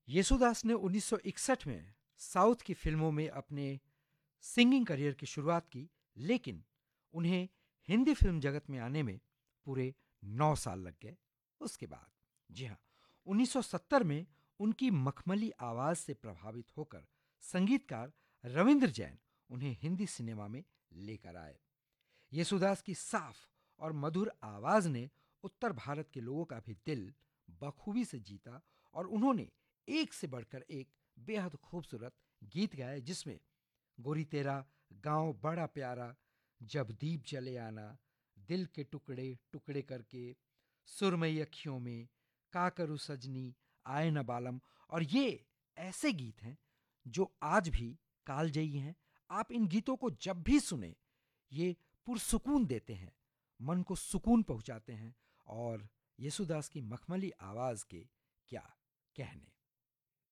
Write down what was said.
येसुदास ने 1961 में साउथ की फिल्मों में अपने सिंगिंग करियर की शुरुआत की, लेकिन उन्हें हिंदी फिल्म जगत में आने में पूरे 9 साल लग गए। उसके बाद, जी हाँ, 1970 में उनकी मखमली आवाज से प्रभावित होकर संगीतकार रविंद्र जैन उन्हें हिंदी सिनेमा में लेकर आए। येसुदास की साफ और मधुर आवाज ने उत्तर भारत के लोगों का भी दिल बखूबी से जीता और उन्होंने एक से बढ़कर एक बेहद खूबसूरत गीत गाए, जिसमें गोरी तेरा गांव बड़ा प्यारा, जब दीप जले आना, दिल के टुकड़े टुकड़े करके, सुरमई अखियों में, का करूं सजनी, आए न बालम। और ये ऐसे गीत हैं जो आज भी कालजयी हैं। आप इन गीतों को जब भी सुने, ये पुरसुकून देते हैं, मन को सुकून पहुंचाते हैं। और येसुदास की मखमली आवाज के क्या कहने।